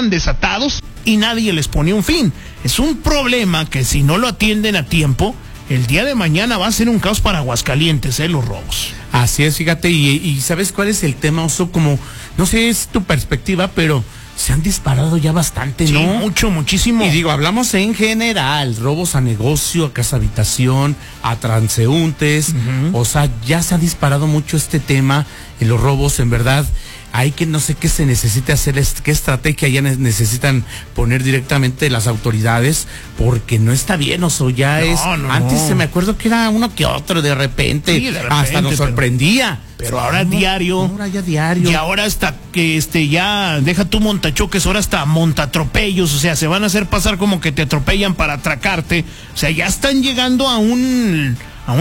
andan desatados y nadie les pone un fin. Es un problema que si no lo atienden a tiempo, el día de mañana va a ser un caos para Aguascalientes, los robos. Así es, fíjate, y ¿sabes cuál es el tema, Oso? Como, no sé, es tu perspectiva, pero se han disparado ya bastante, ¿no? Sí, muchísimo. Y digo, hablamos en general, robos a negocio, a casa habitación, a transeúntes, o sea, ya se ha disparado mucho este tema en los robos, en verdad. Hay que no sé qué se necesita hacer, qué estrategia ya necesitan poner directamente las autoridades, porque no está bien, Oso, ya antes se me acuerdo que era uno que otro de repente, hasta nos sorprendía. Pero ahora diario. Ahora ya diario. Y ahora hasta que ya deja tu montachoques, ahora hasta montatropellos, o sea, se van a hacer pasar como que te atropellan para atracarte. O sea, ya están llegando a un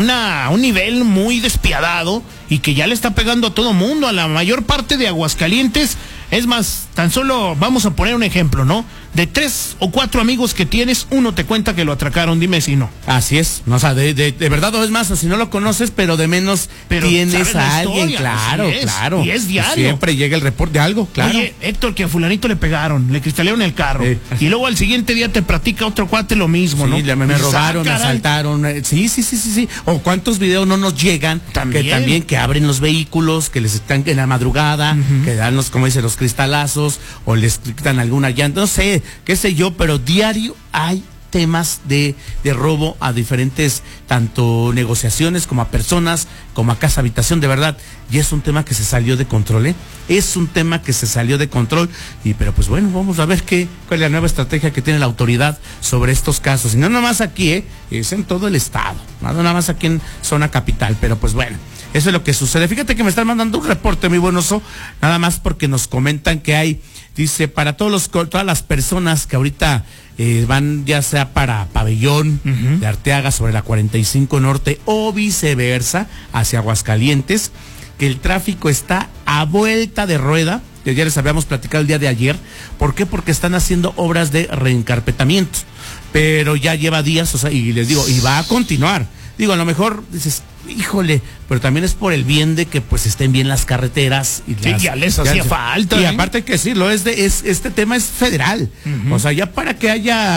nivel muy despiadado y que ya le está pegando a todo mundo, a la mayor parte de Aguascalientes. Es más, tan solo vamos a poner un ejemplo, ¿no? De 3 o 4 amigos que tienes, uno te cuenta que lo atracaron, dime si no. Así es, o sea, de verdad, o es más, o si no lo conoces, pero de menos tienes a alguien, claro. Y es diario. Siempre llega el reporte de algo, claro. Oye, Héctor, que a fulanito le pegaron, le cristalearon el carro. Y luego al siguiente día te platica otro cuate lo mismo, ¿no? Sí, me robaron, me asaltaron. Sí. O cuántos videos no nos llegan, que abren los vehículos, que les están en la madrugada, que dan como dicen, los cristalazos, o les quitan alguna llanta, no sé, qué sé yo, pero diario hay temas de robo a diferentes, tanto negociaciones como a personas, como a casa habitación, de verdad, y es un tema que se salió de control, es un tema que se salió de control, pero pues bueno, vamos a ver cuál es la nueva estrategia que tiene la autoridad sobre estos casos, y no nada más aquí, es en todo el estado, nada más aquí en zona capital, pero pues bueno, eso es lo que sucede. Fíjate que me están mandando un reporte muy bueno, nada más porque nos comentan que hay, dice, para todas las personas que ahorita van ya sea para Pabellón de Arteaga sobre la 45 Norte o viceversa hacia Aguascalientes, que el tráfico está a vuelta de rueda. Ya les habíamos platicado el día de ayer. ¿Por qué? Porque están haciendo obras de reencarpetamiento, pero ya lleva días, o sea, y les digo, y va a continuar. Digo, a lo mejor dices, híjole, pero también es por el bien de que pues estén bien las carreteras. Y ya les hacía falta. Y aparte hay que decirlo, este tema es federal. O sea, ya para que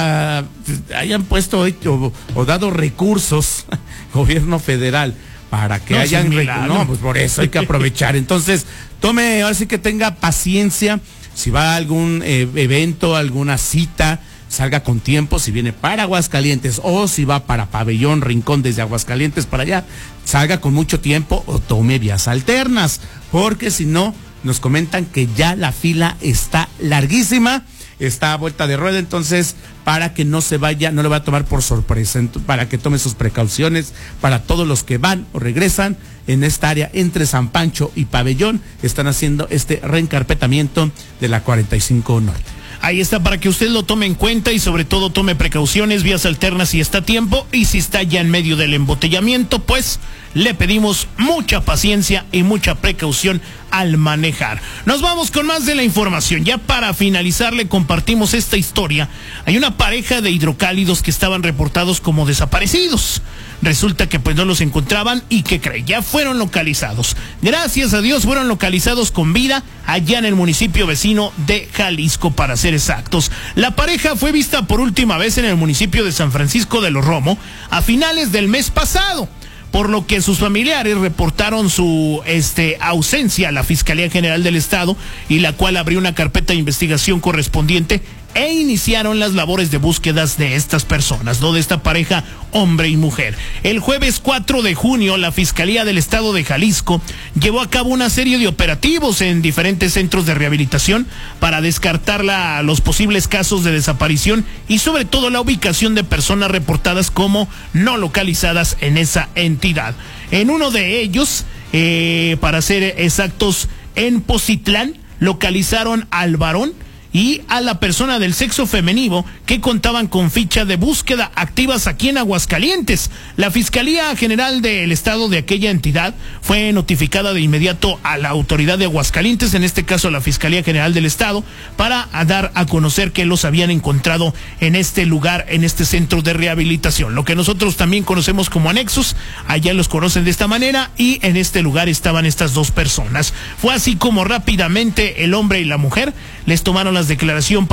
hayan puesto o dado recursos, gobierno federal, para que pues por eso hay que aprovechar. Entonces, ahora sí que tenga paciencia, si va a algún evento, alguna cita, salga con tiempo, si viene para Aguascalientes o si va para Pabellón, Rincón, desde Aguascalientes para allá, salga con mucho tiempo o tome vías alternas, porque si no, nos comentan que ya la fila está larguísima, está a vuelta de rueda, entonces para que no se vaya, no le va a tomar por sorpresa, para que tome sus precauciones, para todos los que van o regresan en esta área entre San Pancho y Pabellón, están haciendo este reencarpetamiento de la 45 Norte. Ahí está para que usted lo tome en cuenta y sobre todo tome precauciones, vías alternas si está a tiempo, y si está ya en medio del embotellamiento, pues le pedimos mucha paciencia y mucha precaución al manejar. Nos vamos con más de la información. Ya para finalizar le compartimos esta historia. Hay una pareja de hidrocálidos que estaban reportados como desaparecidos. Resulta que pues no los encontraban y ¿qué cree? Ya fueron localizados. Gracias a Dios fueron localizados con vida allá en el municipio vecino de Jalisco, para ser exactos. La pareja fue vista por última vez en el municipio de San Francisco de los Romo a finales del mes pasado, por lo que sus familiares reportaron su ausencia a la Fiscalía General del Estado, y la cual abrió una carpeta de investigación correspondiente e iniciaron las labores de búsquedas de estas personas, ¿no? De esta pareja, hombre y mujer. El jueves 4 de junio, la Fiscalía del Estado de Jalisco llevó a cabo una serie de operativos en diferentes centros de rehabilitación para descartar los posibles casos de desaparición y sobre todo la ubicación de personas reportadas como no localizadas en esa entidad. En uno de ellos, para ser exactos, en Pozitlán, localizaron al varón y a la persona del sexo femenino que contaban con ficha de búsqueda activas aquí en Aguascalientes. La Fiscalía General del Estado de aquella entidad fue notificada de inmediato a la autoridad de Aguascalientes, en este caso la Fiscalía General del Estado, para dar a conocer que los habían encontrado en este lugar, en este centro de rehabilitación, lo que nosotros también conocemos como anexos. Allá los conocen de esta manera, y en este lugar estaban estas dos personas. Fue así como rápidamente el hombre y la mujer les tomaron las declaraciones